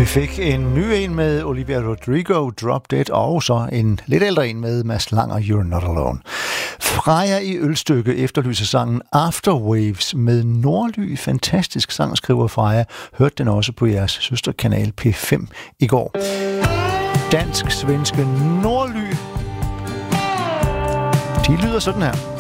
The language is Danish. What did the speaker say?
fik en ny en med Olivia Rodrigo, Drop Dead, og så en lidt ældre en med Mads Langer, You're Not Alone. Freja i Ølstykke efterlyser sangen Afterwaves med Nordly. Fantastisk sang, skriver Freja. Hørte den også på jeres søsterkanal P5 i går. Dansk-svenske Nordly. De lyder sådan her.